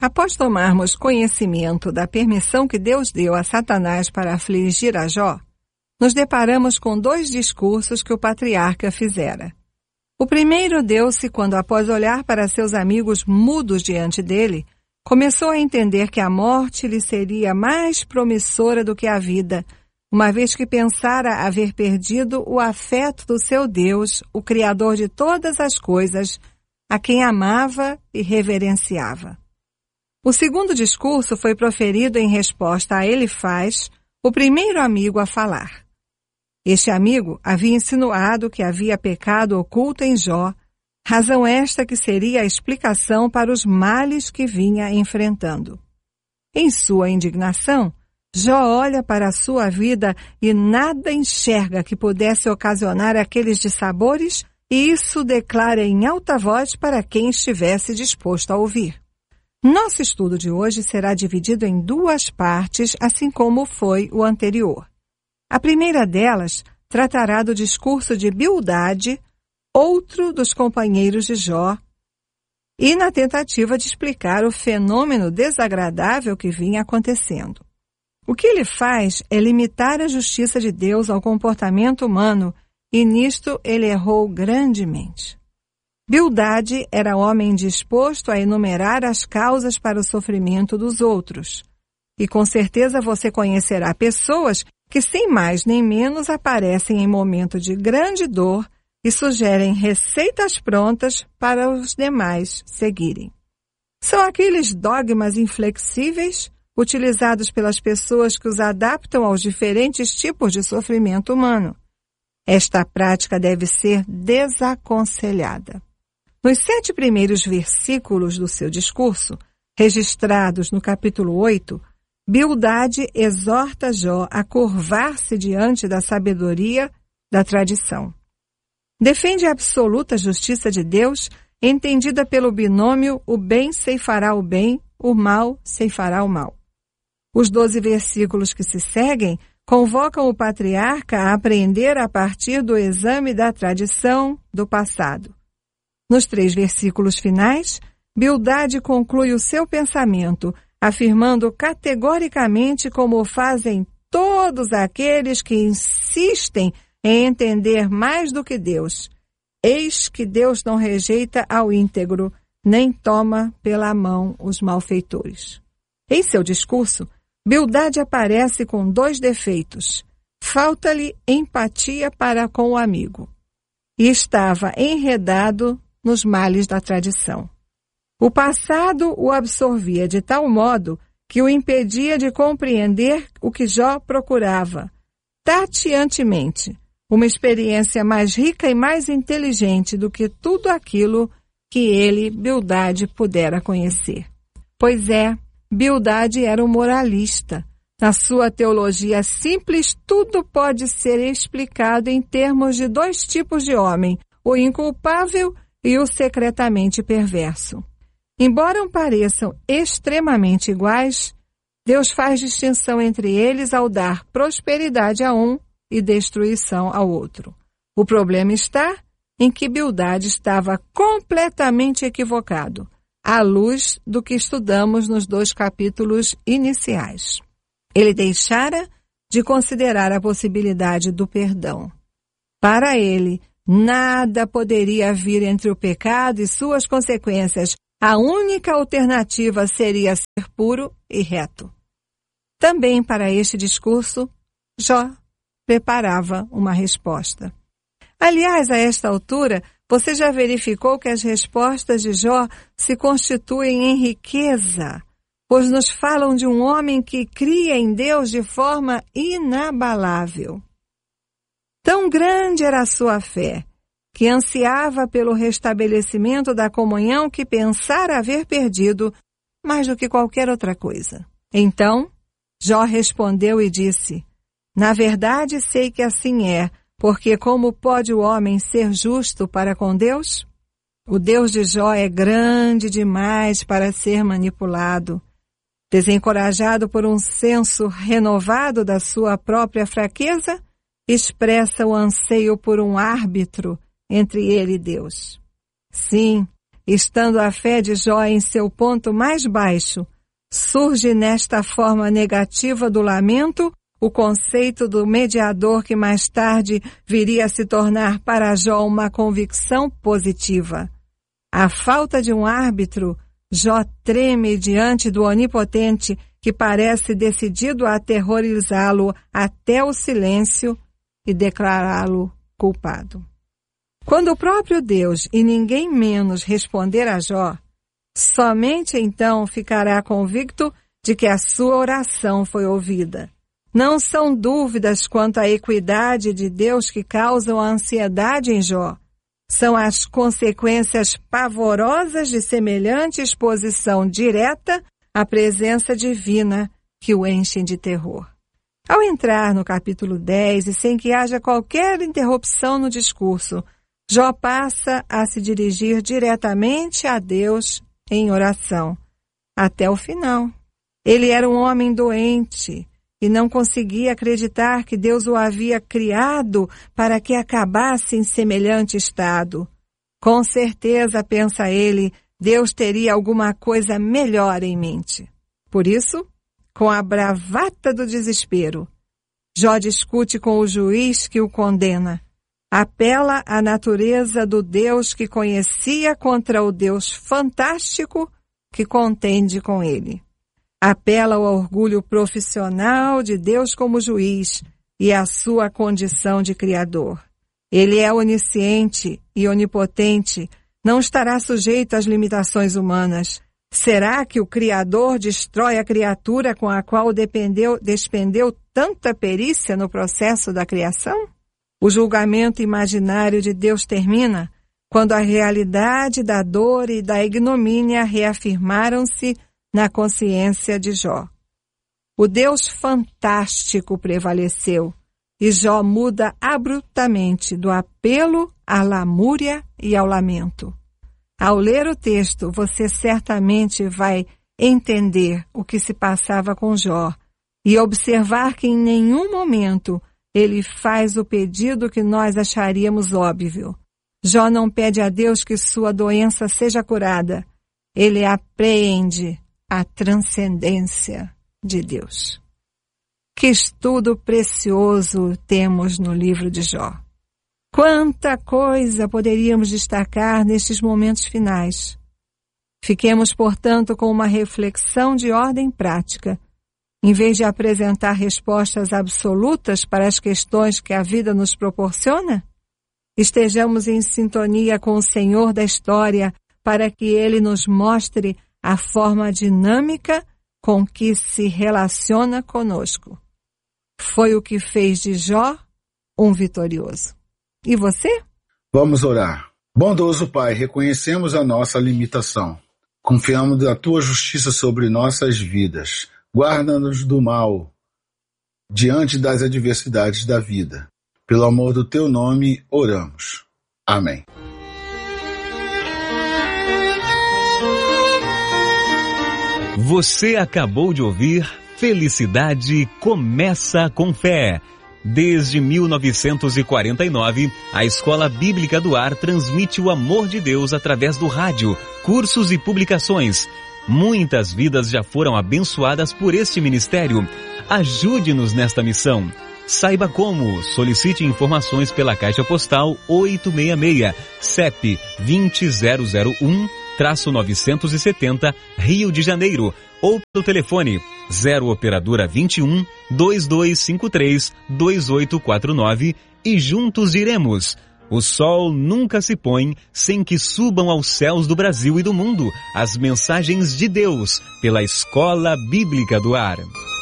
Após tomarmos conhecimento da permissão que Deus deu a Satanás para afligir a Jó, nos deparamos com 2 discursos que o patriarca fizera. O primeiro deu-se quando, após olhar para seus amigos mudos diante dele, começou a entender que a morte lhe seria mais promissora do que a vida, uma vez que pensara haver perdido o afeto do seu Deus, o Criador de todas as coisas, a quem amava e reverenciava. O segundo discurso foi proferido em resposta a Elifaz, o primeiro amigo a falar. Este amigo havia insinuado que havia pecado oculto em Jó, razão esta que seria a explicação para os males que vinha enfrentando. Em sua indignação, Jó olha para a sua vida e nada enxerga que pudesse ocasionar aqueles dissabores, e isso declara em alta voz para quem estivesse disposto a ouvir. Nosso estudo de hoje será dividido em 2 partes, assim como foi o anterior. A primeira delas tratará do discurso de Bildade, outro dos companheiros de Jó, e na tentativa de explicar o fenômeno desagradável que vinha acontecendo. O que ele faz é limitar a justiça de Deus ao comportamento humano, e nisto ele errou grandemente. Bildade era homem disposto a enumerar as causas para o sofrimento dos outros. E com certeza você conhecerá pessoas que sem mais nem menos aparecem em momento de grande dor e sugerem receitas prontas para os demais seguirem. São aqueles dogmas inflexíveis utilizados pelas pessoas que os adaptam aos diferentes tipos de sofrimento humano. Esta prática deve ser desaconselhada. Nos 7 primeiros versículos do seu discurso, registrados no capítulo 8, Bildade exorta Jó a curvar-se diante da sabedoria da tradição. Defende a absoluta justiça de Deus, entendida pelo binômio o bem ceifará o bem, o mal ceifará o mal. Os 12 versículos que se seguem convocam o patriarca a aprender a partir do exame da tradição do passado. Nos 3 versículos finais, Bildade conclui o seu pensamento, afirmando categoricamente como fazem todos aqueles que insistem em entender mais do que Deus. Eis que Deus não rejeita ao íntegro, nem toma pela mão os malfeitores. Em seu discurso, Bildade aparece com 2 defeitos. Falta-lhe empatia para com o amigo. E estava enredado nos males da tradição. O passado o absorvia de tal modo que o impedia de compreender o que Jó procurava, tateantemente, uma experiência mais rica e mais inteligente do que tudo aquilo que ele, Bildade, pudera conhecer. Pois é, Bildade era um moralista. Na sua teologia simples, tudo pode ser explicado em termos de 2 tipos de homem, o inculpável e o secretamente perverso. Embora pareçam extremamente iguais, Deus faz distinção entre eles ao dar prosperidade a um e destruição ao outro. O problema está em que Bildade estava completamente equivocado, à luz do que estudamos nos 2 capítulos iniciais. Ele deixara de considerar a possibilidade do perdão. Para ele, nada poderia vir entre o pecado e suas consequências. A única alternativa seria ser puro e reto. Também para este discurso, Jó preparava uma resposta. Aliás, a esta altura, você já verificou que as respostas de Jó se constituem em riqueza, pois nos falam de um homem que cria em Deus de forma inabalável. Tão grande era a sua fé, que ansiava pelo restabelecimento da comunhão que pensara haver perdido mais do que qualquer outra coisa. Então, Jó respondeu e disse: na verdade sei que assim é, porque como pode o homem ser justo para com Deus? O Deus de Jó é grande demais para ser manipulado. Desencorajado por um senso renovado da sua própria fraqueza, expressa o anseio por um árbitro entre ele e Deus. Sim, estando a fé de Jó em seu ponto mais baixo, surge nesta forma negativa do lamento o conceito do mediador que mais tarde viria a se tornar para Jó uma convicção positiva. À falta de um árbitro, Jó treme diante do onipotente que parece decidido a aterrorizá-lo até o silêncio e declará-lo culpado. Quando o próprio Deus e ninguém menos responder a Jó, somente então ficará convicto de que a sua oração foi ouvida. Não são dúvidas quanto à equidade de Deus que causam a ansiedade em Jó. São as consequências pavorosas de semelhante exposição direta à presença divina que o enchem de terror. Ao entrar no capítulo 10 e sem que haja qualquer interrupção no discurso, Jó passa a se dirigir diretamente a Deus em oração, até o final. Ele era um homem doente e não conseguia acreditar que Deus o havia criado para que acabasse em semelhante estado. Com certeza, pensa ele, Deus teria alguma coisa melhor em mente. Por isso, com a bravata do desespero, Jó discute com o juiz que o condena. Apela à natureza do Deus que conhecia contra o Deus fantástico que contende com ele. Apela ao orgulho profissional de Deus como juiz e à sua condição de criador. Ele é onisciente e onipotente, não estará sujeito às limitações humanas. Será que o Criador destrói a criatura com a qual despendeu tanta perícia no processo da criação? O julgamento imaginário de Deus termina quando a realidade da dor e da ignomínia reafirmaram-se na consciência de Jó. O Deus fantástico prevaleceu e Jó muda abruptamente do apelo à lamúria e ao lamento. Ao ler o texto, você certamente vai entender o que se passava com Jó e observar que em nenhum momento ele faz o pedido que nós acharíamos óbvio. Jó não pede a Deus que sua doença seja curada. Ele apreende a transcendência de Deus. Que estudo precioso temos no livro de Jó. Quanta coisa poderíamos destacar nestes momentos finais. Fiquemos, portanto, com uma reflexão de ordem prática. Em vez de apresentar respostas absolutas para as questões que a vida nos proporciona, estejamos em sintonia com o Senhor da história para que Ele nos mostre a forma dinâmica com que se relaciona conosco. Foi o que fez de Jó um vitorioso. E você? Vamos orar. Bondoso Pai, reconhecemos a nossa limitação. Confiamos na Tua justiça sobre nossas vidas. Guarda-nos do mal diante das adversidades da vida. Pelo amor do Teu nome, oramos. Amém. Você acabou de ouvir Felicidade Começa com Fé. Desde 1949, a Escola Bíblica do Ar transmite o amor de Deus através do rádio, cursos e publicações. Muitas vidas já foram abençoadas por este ministério. Ajude-nos nesta missão. Saiba como. Solicite informações pela Caixa Postal 866, CEP 20001-970, Rio de Janeiro, ou pelo telefone 0 operadora 21 2253 2849 e juntos iremos. O sol nunca se põe sem que subam aos céus do Brasil e do mundo as mensagens de Deus pela Escola Bíblica do Ar.